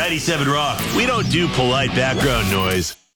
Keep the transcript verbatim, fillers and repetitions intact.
ninety-seven Rock. We don't do polite background noise.